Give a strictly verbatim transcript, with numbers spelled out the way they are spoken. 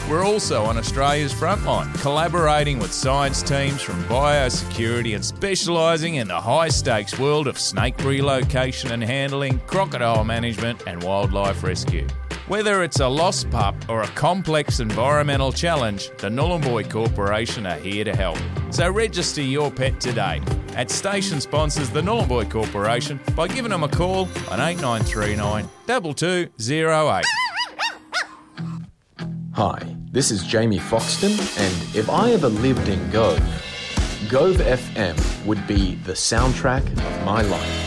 We're also on Australia's frontline, collaborating with science teams from biosecurity and specialising in the high-stakes world of snake relocation and handling, crocodile management and wildlife rescue. Whether it's a lost pup or a complex environmental challenge, the Nhulunbuy Corporation are here to help. So register your pet today. At Station sponsors the Nhulunbuy Corporation by giving them a call on eight nine three nine, two two zero eight. Hi, this is Jamie Foxton, and if I ever lived in Gove, Gove F M would be the soundtrack of my life.